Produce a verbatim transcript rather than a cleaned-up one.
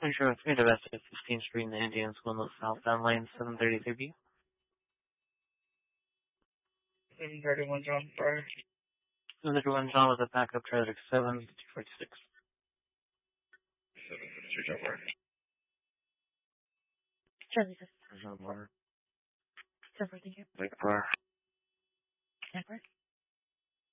Sure, with me, the rest of fifteenth Street in the Indians, one of southbound lane, seven thirty-three B. seven thirty-one John Fry. seven thirty-one John with a backup trailer, seven forty-six. seven fifty-two John Fry. Charlie says. John Fry. Jennifer, thank you. Lake Fry. Jennifer.